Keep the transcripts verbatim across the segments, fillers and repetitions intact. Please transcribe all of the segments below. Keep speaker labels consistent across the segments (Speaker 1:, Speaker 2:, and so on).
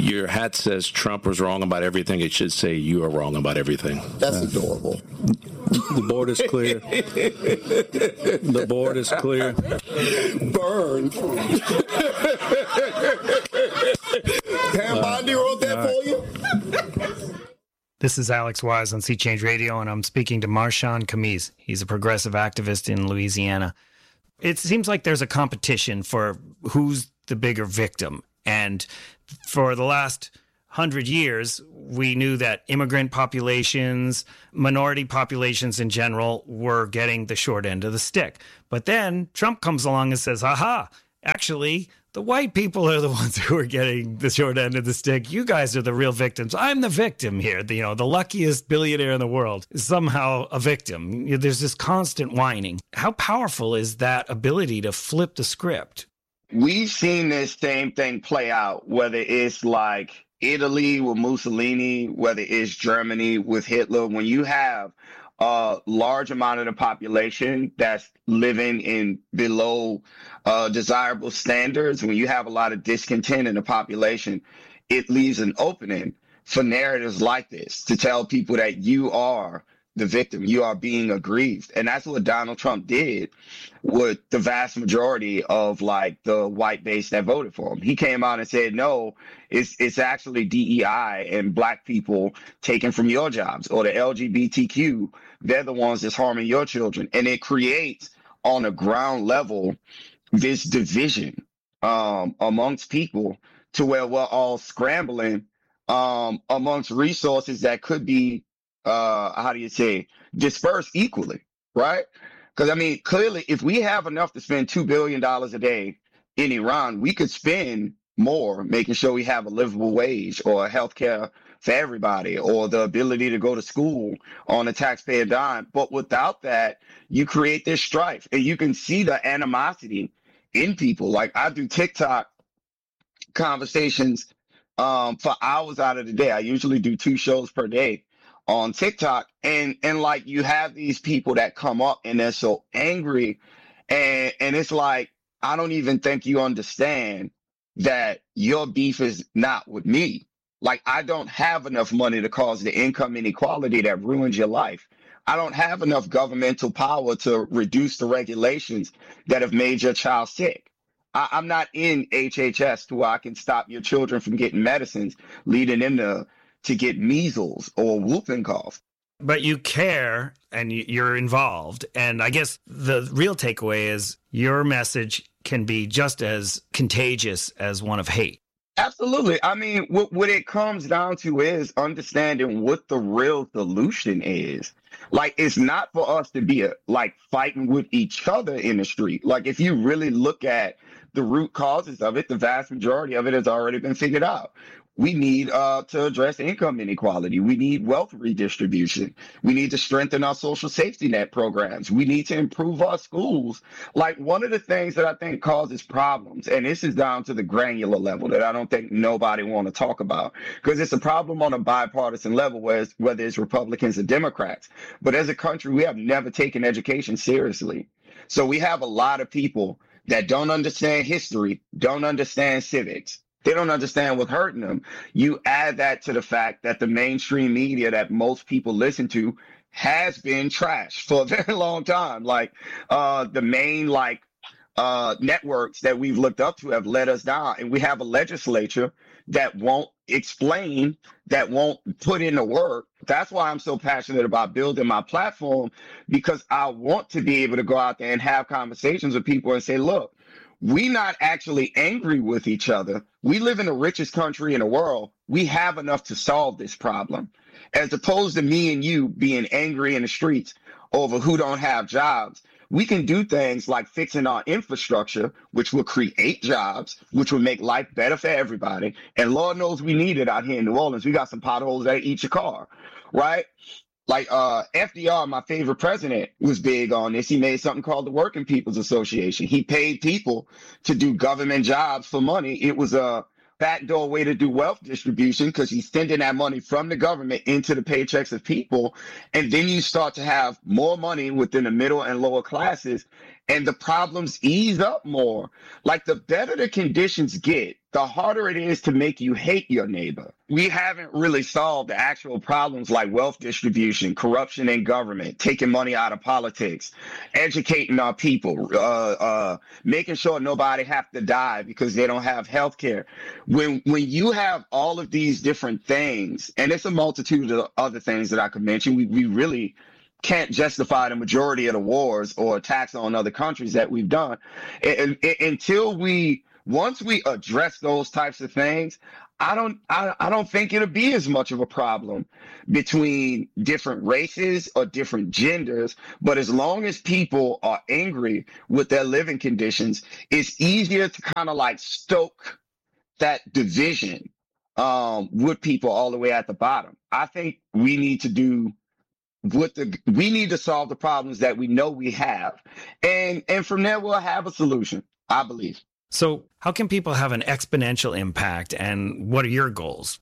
Speaker 1: your hat says Trump was wrong about everything. It should say you are wrong about everything.
Speaker 2: That's uh, adorable.
Speaker 3: The board is clear. The board is clear.
Speaker 2: Burn. Pam Bondi wrote that uh, for you?
Speaker 4: This is Alex Wise on Sea Change Radio, and I'm speaking to Marshawn Khamis. He's a progressive activist in Louisiana. It seems like there's a competition for who's the bigger victim. And for the last hundred years, we knew that immigrant populations, minority populations in general, were getting the short end of the stick. But then Trump comes along and says, aha, actually, the white people are the ones who are getting the short end of the stick. You guys are the real victims. I'm the victim here. The, you know, the luckiest billionaire in the world is somehow a victim. There's this constant whining. How powerful is that ability to flip the script?
Speaker 5: We've seen this same thing play out, whether it's like Italy with Mussolini, whether it's Germany with Hitler. When you have a large amount of the population that's living in below uh, desirable standards, when you have a lot of discontent in the population, it leaves an opening for narratives like this to tell people that you are the victim, you are being aggrieved. And that's what Donald Trump did with the vast majority of like the white base that voted for him. He came out and said, no, it's it's actually D E I and black people taken from your jobs, or the L G B T Q. They're the ones that's harming your children. And it creates on a ground level this division um, amongst people to where we're all scrambling um, amongst resources that could be Uh, how do you say, dispersed equally, right? Because, I mean, clearly, if we have enough to spend two billion dollars a day in Iran, we could spend more making sure we have a livable wage or health care for everybody or the ability to go to school on a taxpayer dime. But without that, you create this strife, and you can see the animosity in people. Like, I do TikTok conversations um, for hours out of the day. I usually do two shows per day on TikTok, and and like you have these people that come up and they're so angry, and and it's like, I don't even think you understand that your beef is not with me. Like, I don't have enough money to cause the income inequality that ruins your life. I don't have enough governmental power to reduce the regulations that have made your child sick. I, I'm not in H H S to where I can stop your children from getting medicines leading them to to get measles or whooping cough.
Speaker 4: But you care and you're involved. And I guess the real takeaway is your message can be just as contagious as one of hate.
Speaker 5: Absolutely. I mean, what, what it comes down to is understanding what the real solution is. Like, it's not for us to be a, like fighting with each other in the street. Like, if you really look at the root causes of it, the vast majority of it has already been figured out. We need uh, to address income inequality. We need wealth redistribution. We need to strengthen our social safety net programs. We need to improve our schools. Like, one of the things that I think causes problems, and this is down to the granular level that I don't think nobody want to talk about, because it's a problem on a bipartisan level, whereas, whether it's Republicans or Democrats. But as a country, we have never taken education seriously. So we have a lot of people that don't understand history, don't understand civics. They don't understand what's hurting them. You add that to the fact that the mainstream media that most people listen to has been trashed for a very long time. Like uh, the main like uh, networks that we've looked up to have let us down. And we have a legislature that won't explain, that won't put in the work. That's why I'm so passionate about building my platform, because I want to be able to go out there and have conversations with people and say, look, we're not actually angry with each other. We live in the richest country in the world. We have enough to solve this problem, as opposed to me and you being angry in the streets over who don't have jobs. We can do things like fixing our infrastructure, which will create jobs, which will make life better for everybody. And Lord knows we need it out here in New Orleans. We got some potholes that eat your car, right? Like uh, F D R, my favorite president, was big on this. He made something called the Working People's Association. He paid people to do government jobs for money. It was a backdoor way to do wealth distribution, because he's sending that money from the government into the paychecks of people. And then you start to have more money within the middle and lower classes, and the problems ease up more. Like, the better the conditions get, the harder it is to make you hate your neighbor. We haven't really solved the actual problems like wealth distribution, corruption in government, taking money out of politics, educating our people, uh, uh, making sure nobody have to die because they don't have health care. When, when you have all of these different things, and it's a multitude of other things that I could mention, we, we really can't justify the majority of the wars or attacks on other countries that we've done. And, and, until we, once we address those types of things, I don't, I, I don't think it'll be as much of a problem between different races or different genders. But as long as people are angry with their living conditions, it's easier to kind of like stoke that division um, with people all the way at the bottom. I think we need to do What the we need to solve the problems that we know we have, and and from there we'll have a solution, I believe.
Speaker 4: So how can people have an exponential impact, and what are your goals?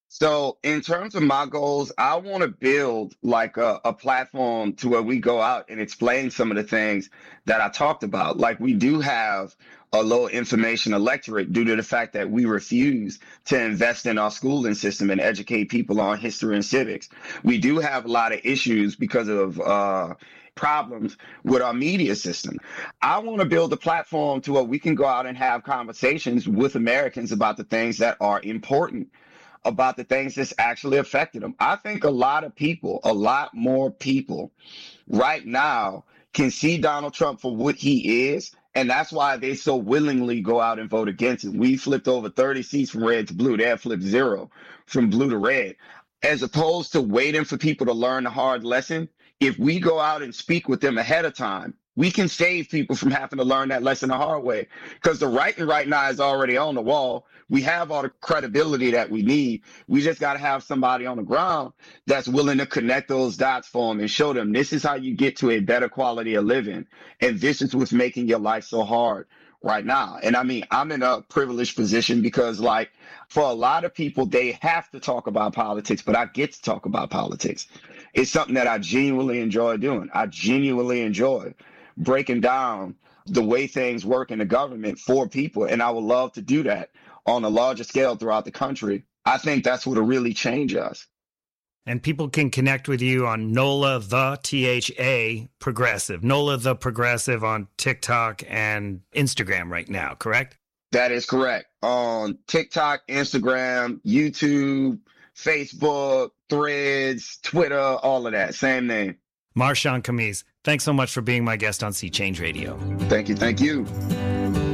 Speaker 5: So in terms of my goals, I want to build like a, a platform to where we go out and explain some of the things that I talked about. Like we do have a low information electorate due to the fact that we refuse to invest in our schooling system and educate people on history and civics. We do have a lot of issues because of uh, problems with our media system. I want to build a platform to where we can go out and have conversations with Americans about the things that are important, about the things that's actually affected them. I think a lot of people, a lot more people right now can see Donald Trump for what he is. And that's why they so willingly go out and vote against it. We flipped over thirty seats from red to blue. They have flipped zero from blue to red. As opposed to waiting for people to learn the hard lesson, if we go out and speak with them ahead of time, we can save people from having to learn that lesson the hard way. Because the writing right now is already on the wall. We have all the credibility that we need. We just got to have somebody on the ground that's willing to connect those dots for them and show them this is how you get to a better quality of living. And this is what's making your life so hard right now. And I mean, I'm in a privileged position because like for a lot of people, they have to talk about politics, but I get to talk about politics. It's something that I genuinely enjoy doing. I genuinely enjoy breaking down the way things work in the government for people. And I would love to do that on a larger scale throughout the country. I think that's what will really change us.
Speaker 4: And people can connect with you on NOLA the T H A Progressive, NOLA the Progressive on TikTok and Instagram right now, correct?
Speaker 5: That is correct. On TikTok, Instagram, YouTube, Facebook, Threads, Twitter, all of that. Same name.
Speaker 4: Marshawn Khamis, thanks so much for being my guest on Sea Change Radio.
Speaker 5: Thank you. Thank you.